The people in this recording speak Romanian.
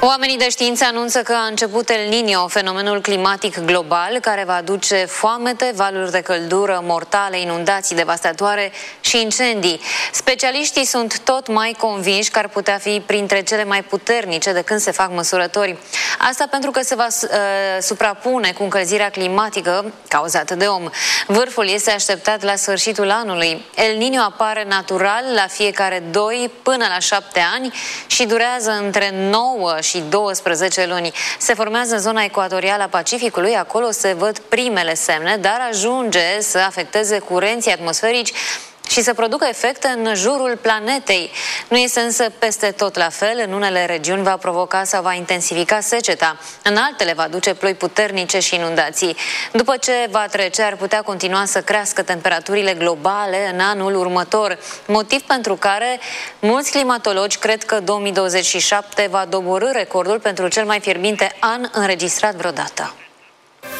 Oamenii de știință anunță că a început El Niño, fenomenul climatic global care va aduce foamete, valuri de căldură mortale, inundații devastatoare și incendii. Specialiștii sunt tot mai convinși că ar putea fi printre cele mai puternice de când se fac măsurători. Asta pentru că se va suprapune cu încălzirea climatică cauzată de om. Vârful este așteptat la sfârșitul anului. El Niño apare natural la fiecare 2 până la 7 ani și durează între 9 și 12 luni. Se formează în zona ecuatorială a Pacificului, acolo se văd primele semne, dar ajunge să afecteze curenții atmosferici și să producă efecte în jurul planetei. Nu este însă peste tot la fel. În unele regiuni va provoca sau va intensifica seceta. În altele va duce ploi puternice și inundații. După ce va trece, ar putea continua să crească temperaturile globale în anul următor. Motiv pentru care mulți climatologi cred că 2027 va doborî recordul pentru cel mai fierbinte an înregistrat vreodată.